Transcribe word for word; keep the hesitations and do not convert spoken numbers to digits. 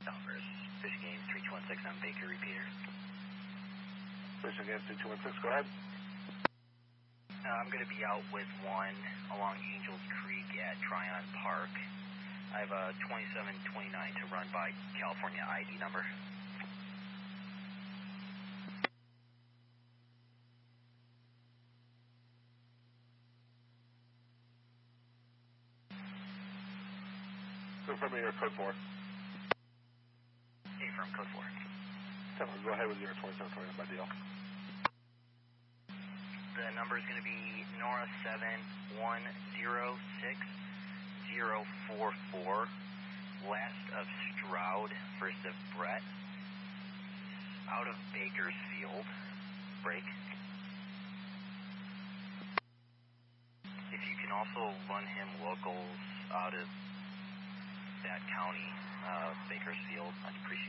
Southwest. Fishing game three two one six on Baker, repeater. Fishing game three two one six, go ahead. Uh, I'm going to be out with one along Angels Creek at Tryon Park. I have a twenty-seven twenty-nine to run by California I D number. Confirm me your code four. Hey, from code four. Tell me, go ahead with your twenty-seven twenty-nine by D L. The number is going to be Nora seven one zero six zero four four, last of Stroud, first of Brett, out of Bakersfield, break. If you can also run him locals out of that county, uh, Bakersfield, I'd appreciate it.